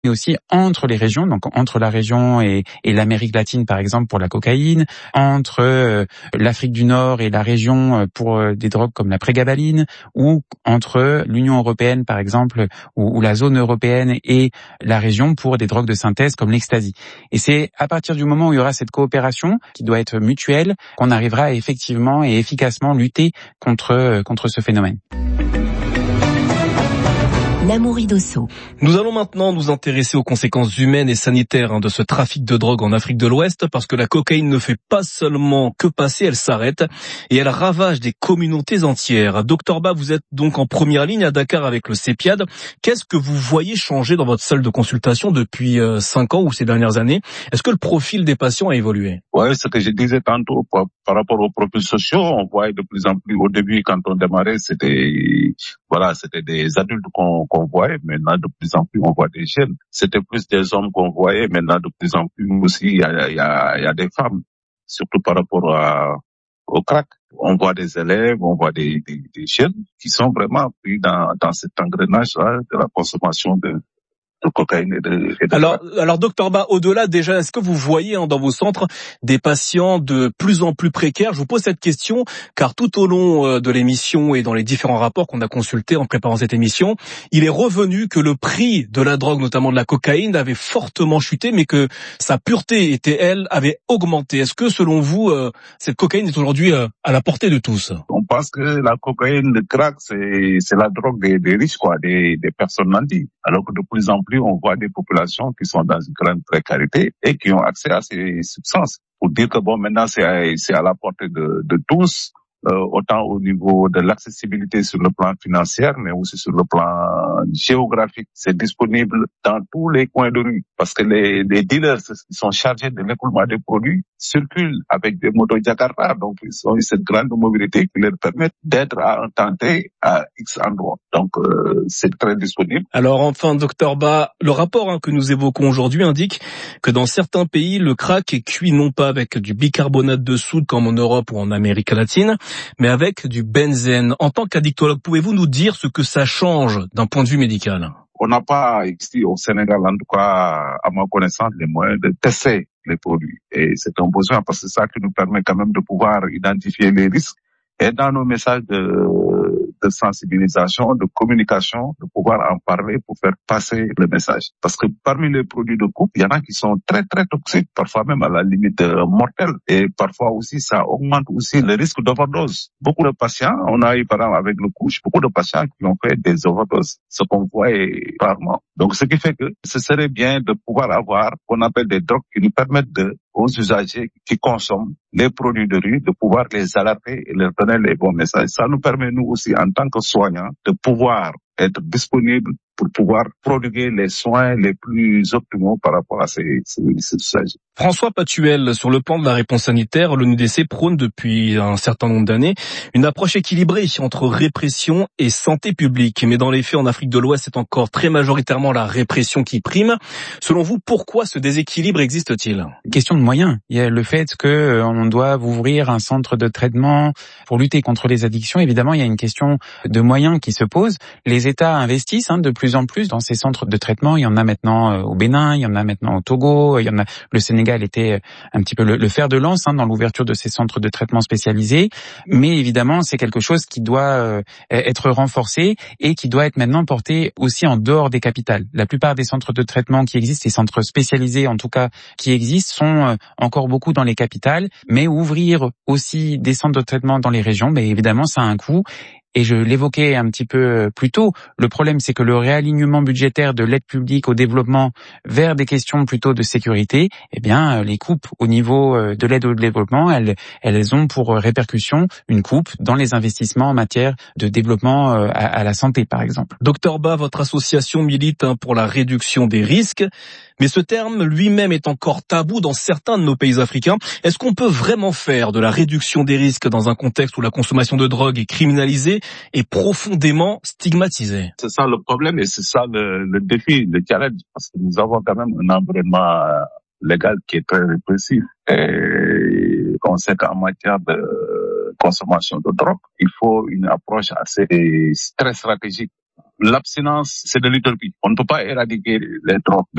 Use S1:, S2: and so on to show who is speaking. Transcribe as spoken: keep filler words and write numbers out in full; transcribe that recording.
S1: mais aussi entre les régions, donc entre la région et, et l'Amérique latine par exemple pour la cocaïne, entre euh, l'Afrique du Nord et la région pour euh, des drogues comme la prégabaline, ou entre l'Union européenne par exemple, ou, ou la zone européenne et la région pour des drogues de synthèse comme l'ecstasy. Et c'est à partir du moment où il y aura cette coopération qui doit être mutuelle qu'on arrivera à effectivement et efficacement lutter contre, contre ce phénomène.
S2: L'Amaury Dosso.
S3: Nous allons maintenant nous intéresser aux conséquences humaines et sanitaires hein, de ce trafic de drogue en Afrique de l'Ouest, parce que la cocaïne ne fait pas seulement que passer, elle s'arrête et elle ravage des communautés entières. Docteur Ba, vous êtes donc en première ligne à Dakar avec le CEPIAD. Qu'est-ce que vous voyez changer dans votre salle de consultation depuis euh, cinq ans ou ces dernières années? Est-ce que le profil des patients a évolué?
S4: Oui, ce que je disais tantôt par, par rapport aux profils sociaux, on voit de plus en plus, au début quand on démarrait, c'était voilà, c'était des adultes qu'on qu'on voyait, maintenant de plus en plus on voit des jeunes. C'était plus des hommes qu'on voyait, maintenant de plus en plus aussi il y a, il y a, il y a des femmes, surtout par rapport à, au crack. On voit des élèves, on voit des, des, des jeunes qui sont vraiment pris dans, dans cet engrenage-là de la consommation de de cocaïne et de, et de
S3: alors, alors, docteur Ba, au-delà déjà, est-ce que vous voyez hein, dans vos centres des patients de plus en plus précaires? Je vous pose cette question car tout au long euh, de l'émission et dans les différents rapports qu'on a consultés en préparant cette émission, il est revenu que le prix de la drogue, notamment de la cocaïne, avait fortement chuté, mais que sa pureté était, elle, avait augmenté. Est-ce que, selon vous, euh, cette cocaïne est aujourd'hui euh, à la portée de tous?
S4: On pense que la cocaïne, le crack, c'est, c'est la drogue des, des riches, quoi, des, des personnes nantis. Alors que de plus en plus, on voit des populations qui sont dans une grande précarité et qui ont accès à ces substances. Pour dire que bon, maintenant, c'est à, c'est à la portée de, de tous, euh, autant au niveau de l'accessibilité sur le plan financier, mais aussi sur le plan géographique. C'est disponible dans tous les coins de rue parce que les, les dealers qui sont chargés de l'écoulement des produits circulent avec des motos Jakarta, donc ils ont cette grande mobilité qui leur permet d'être à un temps T à X endroits. Donc euh, c'est très disponible.
S3: Alors enfin, docteur Ba, le rapport hein, que nous évoquons aujourd'hui indique que dans certains pays, le crack est cuit non pas avec du bicarbonate de soude comme en Europe ou en Amérique latine, mais avec du benzène. En tant qu'addictologue, pouvez-vous nous dire ce que ça change d'un point de vue médical?
S4: On n'a pas ici au Sénégal, en tout cas à ma connaissance, les moyens de tester les produits. Et c'est un besoin parce que c'est ça qui nous permet quand même de pouvoir identifier les risques. Et dans nos messages de, de sensibilisation, de communication, de pouvoir en parler pour faire passer le message. Parce que parmi les produits de coupe, il y en a qui sont très très toxiques, parfois même à la limite euh, mortelle. Et parfois aussi, ça augmente aussi le risque d'overdose. Beaucoup de patients, on a eu par exemple avec le couche, beaucoup de patients qui ont fait des overdoses, ce qu'on voit est rarement. Donc ce qui fait que ce serait bien de pouvoir avoir, qu'on appelle des drogues qui nous permettent de aux usagers qui consomment les produits de rue, de pouvoir les alerter et leur donner les bons messages. Ça nous permet, nous aussi, en tant que soignants, de pouvoir être disponibles pour pouvoir prodiguer les soins les plus optimaux par rapport à ces, ces, ces usagers.
S3: François Patuel, sur le plan de la réponse sanitaire, l'O N U D C prône depuis un certain nombre d'années une approche équilibrée entre répression et santé publique. Mais dans les faits, en Afrique de l'Ouest, c'est encore très majoritairement la répression qui prime. Selon vous, pourquoi ce déséquilibre existe-t-il?
S1: Question de moyens. Il y a le fait que on doit ouvrir un centre de traitement pour lutter contre les addictions. Évidemment, il y a une question de moyens qui se pose. Les États investissent hein, de plus en plus dans ces centres de traitement. Il y en a maintenant au Bénin, il y en a maintenant au Togo, il y en a le Sénégal était un petit peu le, le fer de lance hein, dans l'ouverture de ces centres de traitement spécialisés. Mais évidemment, c'est quelque chose qui doit euh, être renforcé et qui doit être maintenant porté aussi en dehors des capitales. La plupart des centres de traitement qui existent, les centres spécialisés en tout cas qui existent, sont euh, encore beaucoup dans les capitales. Mais ouvrir aussi des centres de traitement dans les régions, ben évidemment, ça a un coût. Et je l'évoquais un petit peu plus tôt, le problème c'est que le réalignement budgétaire de l'aide publique au développement vers des questions plutôt de sécurité, eh bien les coupes au niveau de l'aide au développement, elles, elles ont pour répercussion une coupe dans les investissements en matière de développement à, à la santé par exemple.
S3: Docteur Ba, votre association milite pour la réduction des risques, mais ce terme lui-même est encore tabou dans certains de nos pays africains. Est-ce qu'on peut vraiment faire de la réduction des risques dans un contexte où la consommation de drogue est criminalisée et profondément stigmatisée?
S4: C'est ça le problème et c'est ça le, le défi, le challenge, parce que nous avons quand même un environnement légal qui est très répressif. Et on sait qu'en matière de consommation de drogue, il faut une approche assez très stratégique. L'abstinence, c'est de l'utopie. On ne peut pas éradiquer les drogues.